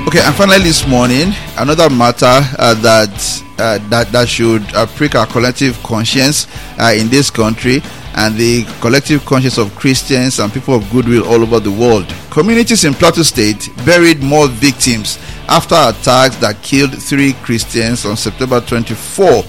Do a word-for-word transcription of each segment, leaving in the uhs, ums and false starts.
Okay, and finally this morning, another matter uh, that uh, that that should uh, prick our collective conscience uh, in this country and the collective conscience of Christians and people of goodwill all over the world. Communities in Plateau State buried more victims after attacks that killed three Christians on September twenty-fourth.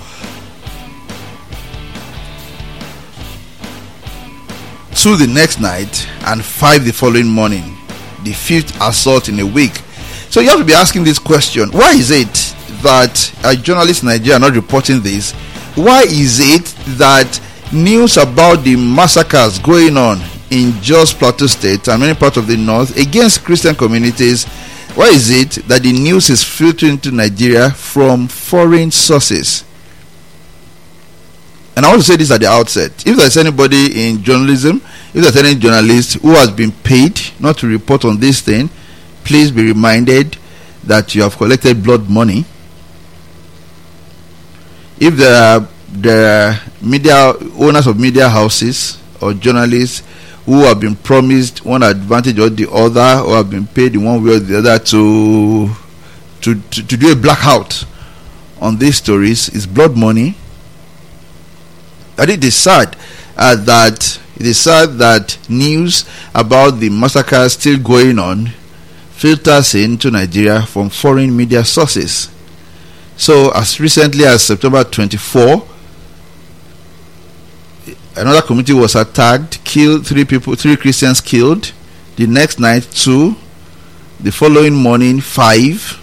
Two the next night and five the following morning. The fifth assault in a week. So you have to be asking this question: why is it that uh, journalists in Nigeria are not reporting this? Why is it that news about the massacres going on in Jos Plateau State and many parts of the north against Christian communities, why is it that the news is filtering into Nigeria from foreign sources? And I want to say this at the outset: if there's anybody in journalism, if there's any journalist who has been paid not to report on this thing, please be reminded that you have collected blood money. If there are, there are media owners of media houses or journalists who have been promised one advantage or the other, or have been paid in one way or the other to to, to, to do a blackout on these stories, it's blood money. And it is sad uh, that it is sad that news about the massacre still going on filters into Nigeria from foreign media sources. So as recently as September twenty-fourth, another community was attacked, killed three people, three Christians killed. The next night, two. The following morning, five.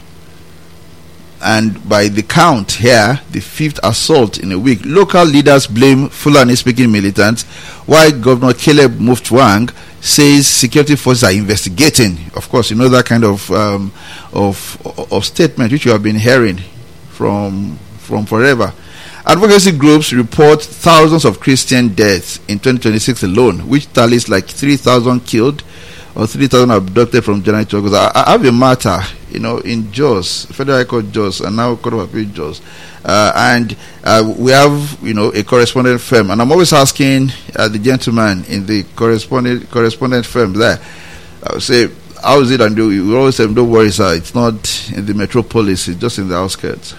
And by the count here, the fifth assault in a week. Local leaders blame Fulani-speaking militants, while Governor Caleb Mutfwang says security forces are investigating. Of course, you know that kind of um, of of statement which you have been hearing from from forever. Advocacy groups report thousands of Christian deaths in twenty twenty-six alone, which tallies like three thousand killed or three thousand abducted from January to August. I, I have a matter, you know, in Jos, Federal High Court Jos, and now Court of Appeal Jos, uh, and uh, we have, you know, a correspondent firm, and I'm always asking uh, the gentleman in the correspondent correspondent firm there, I would say, how is it? And we always say, don't worry, sir, it's not in the metropolis, it's just in the outskirts.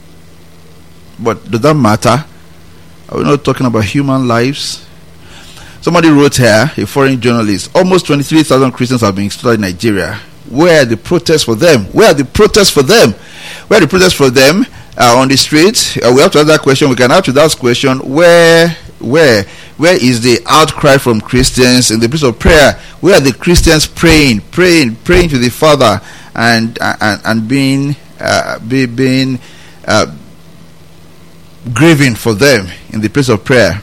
But does that matter? Are we not talking about human lives? Somebody wrote here, a foreign journalist, almost twenty-three thousand Christians have been slaughtered in Nigeria. Where are the protests for them? Where are the protests for them? Where are the protests for them? Uh, on the streets? Uh, we have to ask that question. We can ask that question. Where, where, where is the outcry from Christians in the place of prayer? Where are the Christians praying, praying, praying to the Father and and, and being uh, be, being uh, grieving for them in the place of prayer?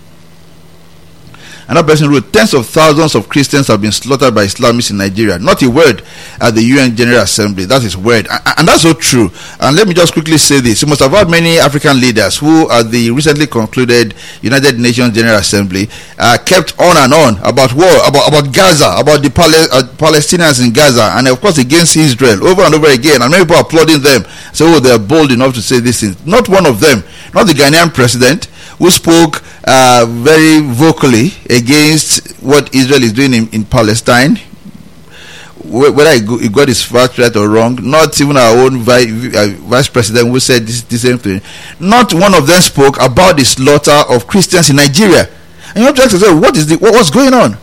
Another person wrote, tens of thousands of Christians have been slaughtered by Islamists in Nigeria. Not a word at the U N General Assembly. That is word. And, and that's so true. And let me just quickly say this. You must have heard many African leaders who at the recently concluded United Nations General Assembly uh, kept on and on about war, about, about Gaza, about the Pal- uh, Palestinians in Gaza, and of course against Israel over and over again. And many people are applauding them. So oh, they're bold enough to say these things. Not one of them, not the Ghanaian president, who spoke uh, very vocally against what Israel is doing in, in Palestine, whether he got his fact right or wrong. Not even our own vice, uh, vice president who said this, the same thing. Not one of them spoke about the slaughter of Christians in Nigeria. And you have to ask yourself, what is the what, what's going on?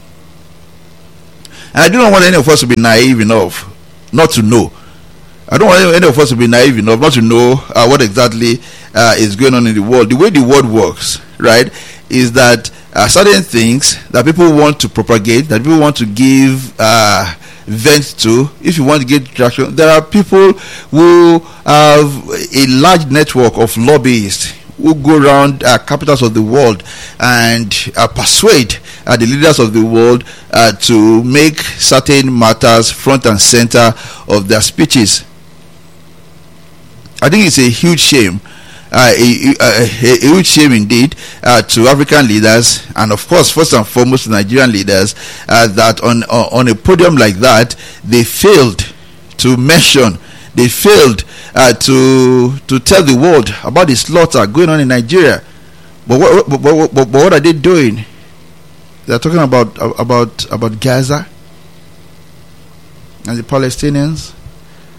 And I do not want any of us to be naive enough not to know. I don't want any of us to be naive enough not to know uh, what exactly uh, is going on in the world. The way the world works, right, is that uh, certain things that people want to propagate, that people want to give uh, vent to, if you want to get traction, there are people who have a large network of lobbyists who go around uh, capitals of the world and uh, persuade uh, the leaders of the world uh, to make certain matters front and center of their speeches. I think it's a huge shame, uh, a, a, a, a huge shame indeed uh, to African leaders, and of course, first and foremost, to Nigerian leaders, uh, that on on a podium like that, they failed to mention, they failed uh, to to tell the world about the slaughter going on in Nigeria. But what, but, but, but, but what are they doing? They're talking about about about Gaza and the Palestinians.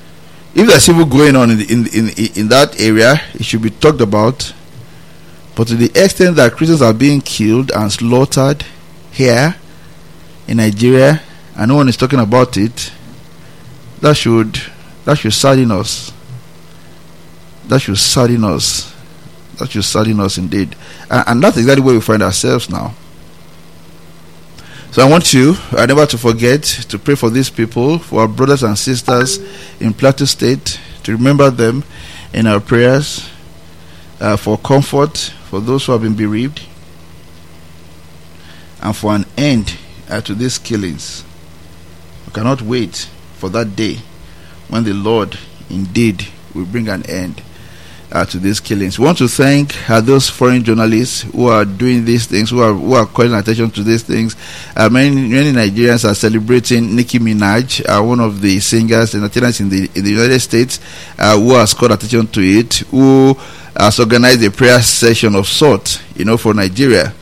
if there's evil going on in, the, in in in that area, it should be talked about. But to the extent that Christians are being killed and slaughtered here in Nigeria, and no one is talking about it, that should that should sadden us. That should sadden us. That should sadden us indeed. And, and that's exactly where we find ourselves now. So I want you, uh, never to forget to pray for these people, for our brothers and sisters in Plateau State, to remember them in our prayers, uh, for comfort for those who have been bereaved, and for an end uh, to these killings. We cannot wait for that day when the Lord indeed will bring an end Uh, to these killings. We want to thank uh, those foreign journalists who are doing these things, who are who are calling attention to these things. Uh, many many Nigerians are celebrating Nicki Minaj, uh, one of the singers and entertainers in the in the United States, uh, who has called attention to it, who has organized a prayer session of sort, you know, for Nigeria.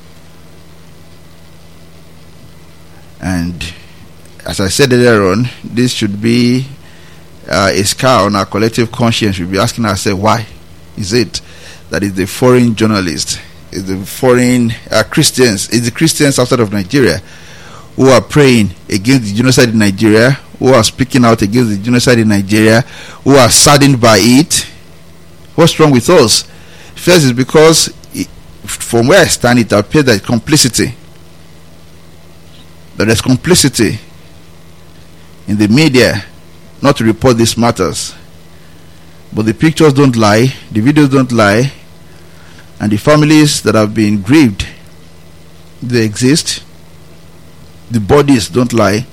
And as I said earlier on, this should be Uh, a scar on our collective conscience. We'll be asking ourselves, why is it that is the foreign journalists, is the foreign uh, Christians, is the Christians outside of Nigeria who are praying against the genocide in Nigeria, who are speaking out against the genocide in Nigeria, who are saddened by it? What's wrong with us? First is because it, from where I stand, it appears that complicity, that there's complicity in the media not to report these matters. But the pictures don't lie, the videos don't lie, and the families that have been grieved, they exist. The bodies don't lie.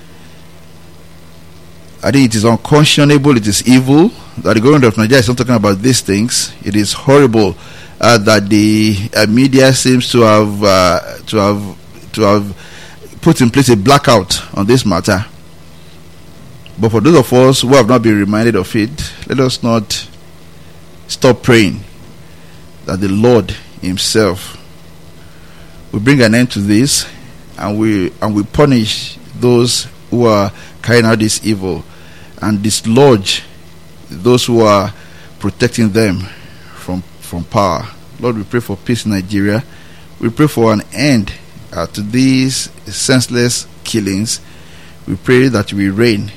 I think it is unconscionable, it is evil that the government of Nigeria is not talking about these things. It is horrible uh, that the uh, media seems to have uh, to have to have put in place a blackout on this matter. But for those of us who have not been reminded of it, let us not stop praying that the Lord Himself will bring an end to this, and we and we punish those who are carrying out this evil, and dislodge those who are protecting them from from power. Lord, we pray for peace in Nigeria. We pray for an end uh, to these senseless killings. We pray that we reign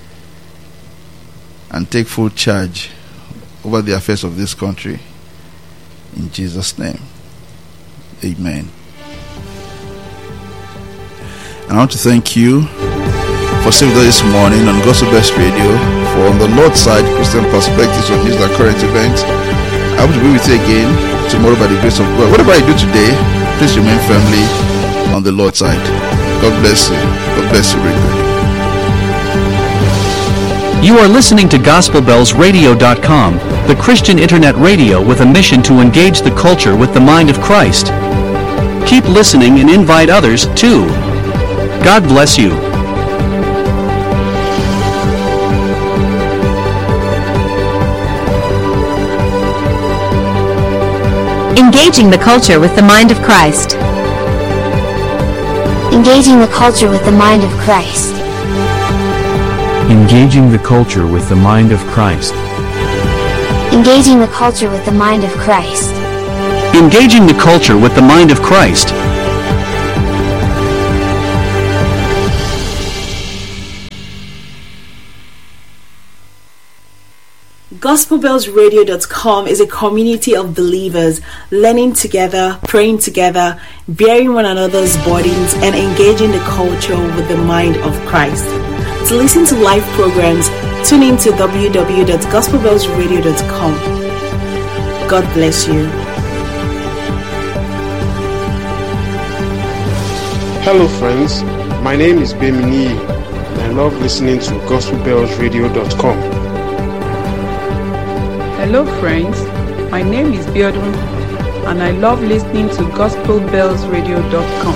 and take full charge over the affairs of this country. In Jesus' name, amen. And I want to thank you for sitting there this morning on Gospel Best Radio for On the Lord's Side, Christian Perspectives on News and Current Events. I will be with you again tomorrow by the grace of God. Whatever you do today, please remain firmly on the Lord's side. God bless you. God bless you, Rick. You are listening to Gospel Bells Radio dot com, the Christian internet radio with a mission to engage the culture with the mind of Christ. Keep listening and invite others, too. God bless you. Engaging the culture with the mind of Christ. Engaging the culture with the mind of Christ. Engaging the culture with the mind of Christ. Engaging the culture with the mind of Christ. Engaging the culture with the mind of Christ. Gospel Bells Radio dot com is a community of believers learning together, praying together, bearing one another's burdens, and engaging the culture with the mind of Christ. To listen to live programs, tune in to w w w dot gospel bells radio dot com. God bless you. Hello friends, my name is Bemini and I love listening to Gospel Bells Radio dot com. Hello friends, my name is Biodun and I love listening to Gospel Bells Radio dot com.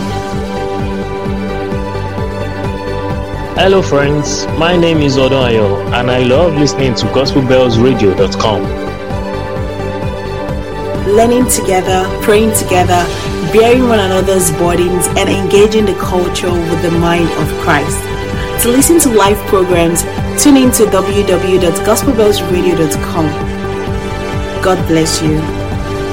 Hello friends, my name is Odonayo and I love listening to Gospel Bells Radio dot com. Learning together, praying together, bearing one another's burdens, and engaging the culture with the mind of Christ. To listen to live programs, Tune in to w w w dot gospel bells radio dot com. God bless you.